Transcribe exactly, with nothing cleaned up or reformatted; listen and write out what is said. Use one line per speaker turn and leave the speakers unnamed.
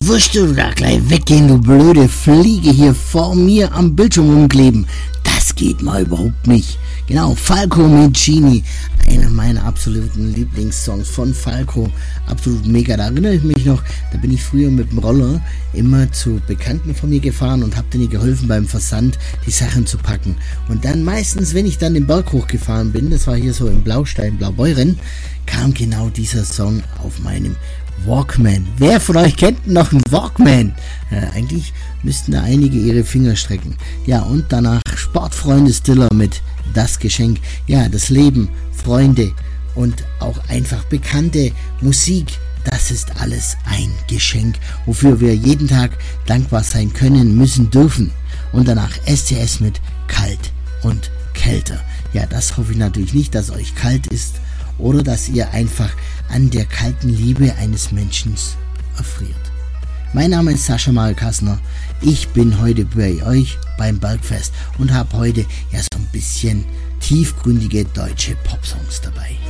wirst du da gleich weggehen, du blöde Fliege hier vor mir am Bildschirm rumkleben. Das geht mal überhaupt nicht. Genau, Falco Micini, einer meiner absoluten Lieblingssongs von Falco, absolut mega. Da erinnere ich mich noch, da bin ich früher mit dem Roller immer zu Bekannten von mir gefahren und habe denen geholfen beim Versand, die Sachen zu packen. Und dann meistens, wenn ich dann den Berg hochgefahren bin, das war hier so im Blaustein, Blaubeuren, kam genau dieser Song auf meinem Walkman. Wer von euch kennt noch einen Walkman? Ja, eigentlich müssten da einige ihre Finger strecken. Ja, und danach Sportfreunde Stiller mit Das Geschenk. Ja, das Leben, Freunde und auch einfach bekannte Musik. Das ist alles ein Geschenk, wofür wir jeden Tag dankbar sein können, müssen, dürfen. Und danach S C S mit Kalt und Kälter. Ja, das hoffe ich natürlich nicht, dass euch kalt ist oder dass ihr einfach an der kalten Liebe eines Menschen erfriert. Mein Name ist Sascha Malkassner. Ich bin heute bei euch beim Bergfest und habe heute ja so ein bisschen tiefgründige deutsche Popsongs dabei.